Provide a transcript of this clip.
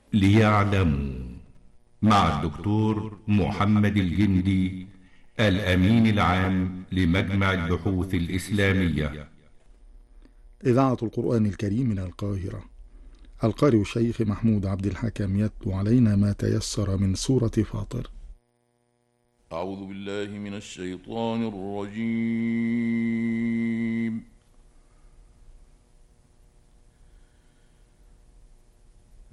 ليعلموا، مع الدكتور محمد الجندي، الأمين العام لمجمع البحوث الإسلامية. إذاعة القرآن الكريم من القاهرة. القارئ الشيخ محمود عبد الحكم يتلو علينا ما تيسر من سورة فاطر. أعوذ بالله من الشيطان الرجيم.